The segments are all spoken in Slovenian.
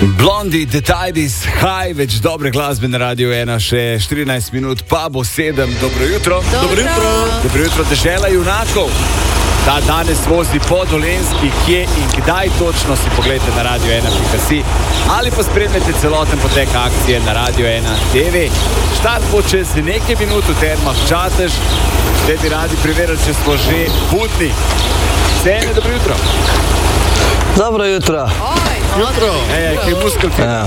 Blondie, The Tidies, High, več dobre glasbe na Radio 1, še 14 minut, pa bo 7. Dobro jutro. Dobro jutro. Dobro jutro, dežela junakov. Ta danes vozi po Dolenjski, kje in kdaj točno si pogledajte na Radio 1.si ali pa spremljate celoten potek akcije na Radio 1 TV. Štart bo čez nekaj minut v Termah Čatež. Zdaj bi radi preverili, če smo že budni. Cene, dobro jutro. Dobro jutro. Jutro. Kaj muskelfir? Ja.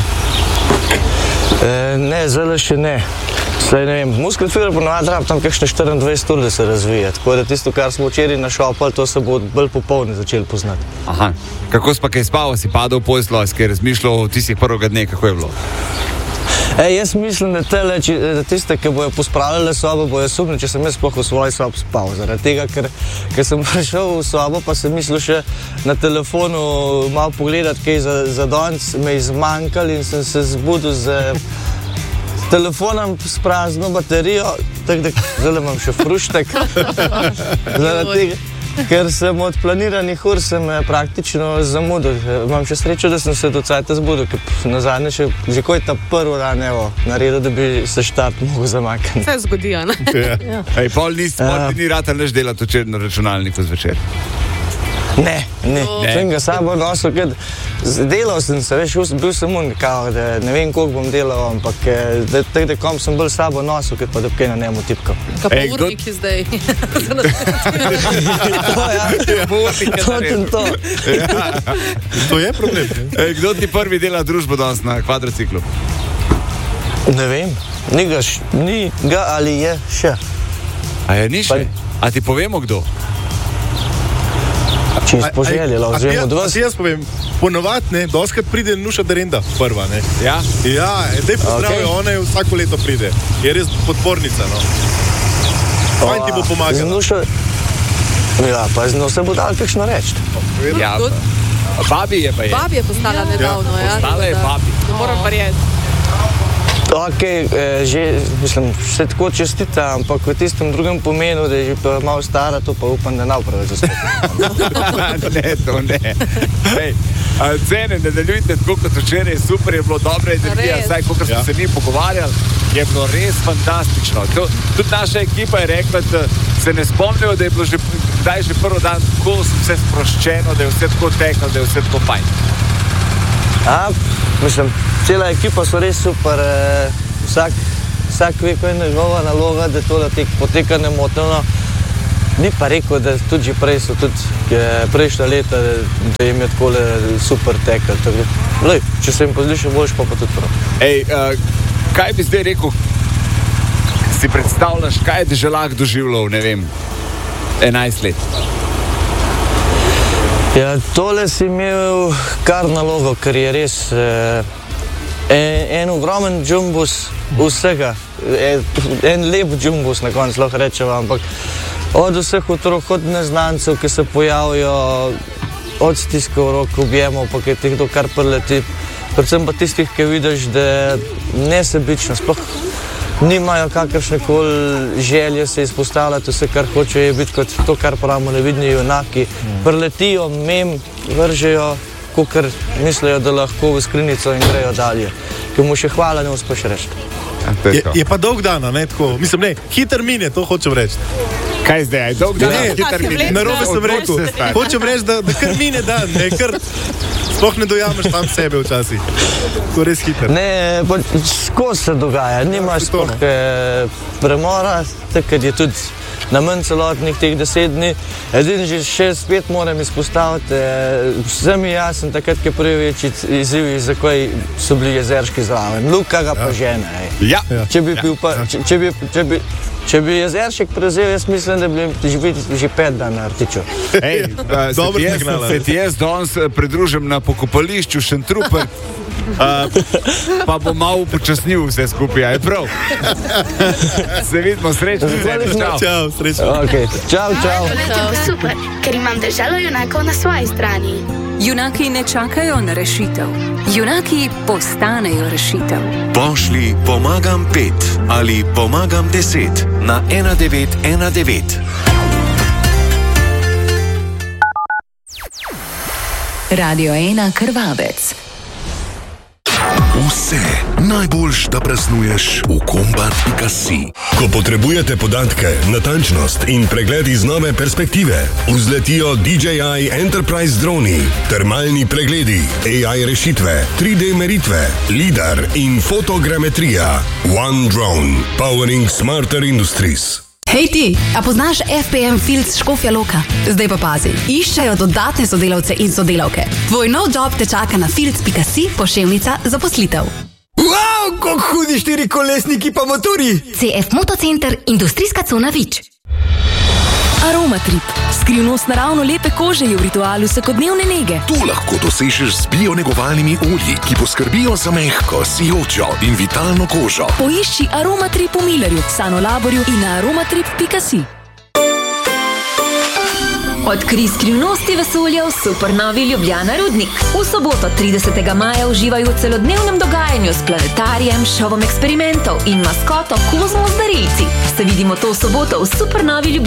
Ne, zdaj še ne. Saj ne vem, muskelfir ponovadi rab tam kakšne 24 ur, da se razvije. Tako da tisto, kar smo včeraj našopali, to se bo bolj popolne začeli poznati. Aha. Kako si pa kaj spal, si padal v poslo, si razmišljal o tistih prvega dne, kako je bilo? Jaz mislim, da tiste, ki bojo pospravljali sobo, bojo sumni, če sem jaz sploh v svoj sob spal. Zaradi tega, ker sem prišel v sobo, pa sem mislil še na telefonu malo pogledati, kaj za danes me je zmanjkalo in sem se zbudil z telefonom s prazno baterijo, tako da zdaj imam še fruštek. Zaradi tega, ker sem od planiranih ur sem praktično zamudil. Imam še srečo, da sem se do cajta zbudil, ker nazadnje že ko je ta prvi dan naredil, da bi se štart mogel zamakniti. Vse zgodi, ne? Ja. Ej, pol ni ratal neč delati včeraj na računalniku zvečer. Ne. Sem ga sabo nosil, ker delal sem se, veš, bil sem kao, da ne vem, koliko bom delal, ampak tako da kom sem bolj sabo nosil, ker pa da kaj na njemu tipkal. Kaj pa urniki zdaj? To, ja. Točno to. To je problem. Kdo ti prvi dela družbo danes na kvadrociklu? Ne vem, ni ga ali je še. A je ni še? A ti povemo kdo? Če iz poželjela, vzvemo od vas. Jaz povem, ponovadi, ne, doskrat pride Nuša Derenda prva, ne. Ja? Ja, dej pozdravijo, Okay. ona je vsako leto pride. Je res podpornica, no. Fajn ti bo pomagala. Nuša, ja, pa z njo se bo dal kakšno reči. Ja, babi je pa je. Babi je postala nedavno, ja. Postala je babi. Ne moram verjeti. Ok, že, mislim, še tako čestita, ampak v tistem drugem pomenu, da je že pa malo stara, to pa upam, da napravi zastopiti. Ne, to ne. Ej, cene, nadaljujte tako kot včeraj, super je bilo, dobra energija, Res. zdaj, kot smo se mi pogovarjali, je bilo res fantastično. Tudi naša ekipa je rekla, da se ne spomnijo, da je bilo že prvi dan tako vse sproščeno, da je vse tako teklo, da je vse tako fajn. Mislim, cela ekipa so res super, vsak ve, ko je njegova naloga, da to poteka nemoteno. Ni pa rekel, da tudi že prej so tudi prejšnja leta, da jim je takole super tekel. Če se jim pozdi še boljš, pa tudi prav. Ej, kaj bi zdaj rekel, si predstavljaš, kaj je Deželak doživljal, ne vem, 11 let? Ja, tole si imel kar nalogo, ker je res en ogromen džumbus vsega. En lep džumbus na koncu lahko rečemo, ampak od vseh otrok, od neznancev, ki se pojavijo, od stiskov rok, objemov, pa ki ti kdo kar preleti. Predvsem pa tistih, ki vidiš, da nesebično, sploh nimajo kakršnekoli želje se izpostavljati, vse kar hočejo je biti kot to, kar pravimo nevidni junaki. Preletijo, vržejo, kakor mislijo, da lahko v skrinico in grejo dalje. Ki mu še hvala ne uspeš reči. Je pa dolg dan, ne, tako, mislim, ne, hiter mine, to hočem reči. Kaj zdaj, je dolg dan? Ne, hiter mine? narobe sem rekel. Hočem reči, da kar mine dan, ne, kar sploh ne dojameš tam sebe včasih. To je res hiter. Ne, pa skozi se dogaja, nimaš sploh premora, takrat je tudi na manj celotnih teh 10 dni. Edini že še spet moram izpostaviti, vsem je jasen takrat, ki prvi večji izzivi, zakaj so bili Jezerški zraven. Luka ga pa žene. Ja. Če bi Jezeršek prevzel, jaz mislim, da bi že 5 dan na Artiču. Ej, se ti jaz danes pridružim na pokopališču Šentrupert, pa bo malo upočasnil vse skupaj, je prav? Se vidimo, srečno. Čau, srečno. Okay. Čau. Poletje bo super, ker imam Deželo junakov na svoji strani. Junaki ne čakajo na rešitev. Junaki postanejo rešitev. Pošlji pomagam 5 ali pomagam 10 na 1919. Radio 1 Krvavec. vse. Najboljš, da praznuješ v combat.si. Ko potrebujete podatke, natančnost in pregled iz nove perspektive, vzletijo DJI Enterprise droni, termalni pregledi, AI rešitve, 3D meritve, lidar in fotogrametrija. One Drone, powering smarter industries. Hej ti, a poznaš FPM Fields Škofja Loka? Zdaj pa pazi, iščejo dodatne sodelavce in sodelavke. Tvoj nov job te čaka na fields.si, poševnica zaposlitev. Wow, kako hudi 4-kolesniki pa motori! CF Motocenter, industrijska cona Vič. Aromatrip. Skrivnost naravno lepe kože je v ritualu vsakodnevne nege. To lahko dosežeš z bionegovalnimi olji, ki poskrbijo za mehko, sijočo in vitalno kožo. Poišči Aromatrip v Millerju, Sanolaborju in na aromatrip.si. Odkrij skrivnosti vesolja v supernovi Ljubljana Rudnik. V soboto 30. maja uživajo v celodnevnem dogajanju s planetarijem, šovom eksperimentov in maskoto Kozmos darilci. Se vidimo to v soboto v supernovi Ljubljana.